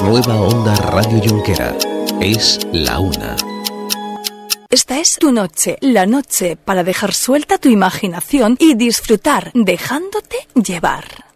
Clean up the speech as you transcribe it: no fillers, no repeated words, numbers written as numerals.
Nueva Onda Radio Junquera. Es la 1. Esta es tu noche, la noche para dejar suelta tu imaginación y disfrutar dejándote llevar.